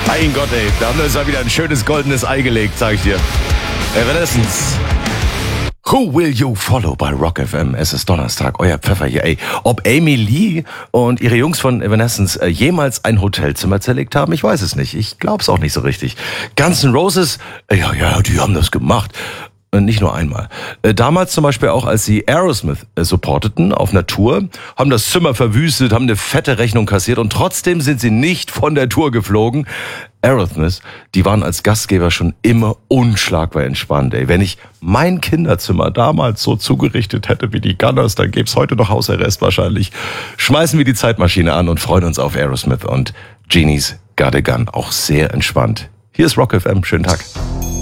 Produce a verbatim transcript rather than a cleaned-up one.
Mein Gott, ey, da haben wir uns ja wieder ein schönes goldenes Ei gelegt, sag ich dir. Evanescence. Who Will You Follow bei Rock F M? Es ist Donnerstag, euer Pfeffer hier, ey. Ob Amy Lee und ihre Jungs von Evanescence äh, jemals ein Hotelzimmer zerlegt haben, ich weiß es nicht. Ich glaub's auch nicht so richtig. Guns N' Roses, äh, ja, ja, die haben das gemacht. Nicht nur einmal. Damals zum Beispiel auch, als sie Aerosmith supporteten auf einer Tour, haben das Zimmer verwüstet, haben eine fette Rechnung kassiert und trotzdem sind sie nicht von der Tour geflogen. Aerosmith, die waren als Gastgeber schon immer unschlagbar entspannt. Ey, wenn ich mein Kinderzimmer damals so zugerichtet hätte wie die Gunners, dann gäbe es heute noch Hausarrest wahrscheinlich. Schmeißen wir die Zeitmaschine an und freuen uns auf Aerosmith und Genie's Got a Gun. Auch sehr entspannt. Hier ist Rock F M. Schönen Tag.